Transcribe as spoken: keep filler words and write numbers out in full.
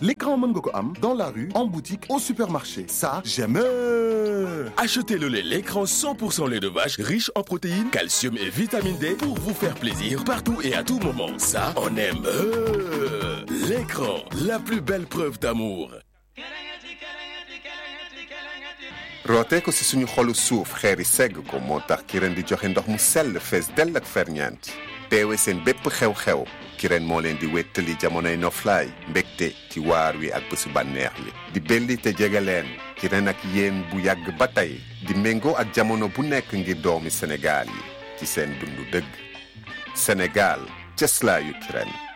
L'écran mën nga ko am dans la rue, en boutique, au supermarché. Ça, j'aime. Achetez le lait l'écran cent pour cent lait de vache riche en protéines, calcium et vitamine D pour vous faire plaisir partout et à tout moment. Ça, on aime. L'écran, la plus belle preuve d'amour. roote ko si suñu xolu suuf xeeri segg ko moo tax Kirène di joxe ndox mu sell fees dell ak ferñeent teewe seen bépp xew-xew Kirène moo leen di wéttali jamonoy noflaay mbégte ci waar wi ak bésu bànneex li di belli te jege leen Kirène ak yéen bu yàgg ba tey di méngoo ak jamono bu nekk ngir doomi Sénégal yi ci seen dundu dëgg Sénégal cëslaayu Kirène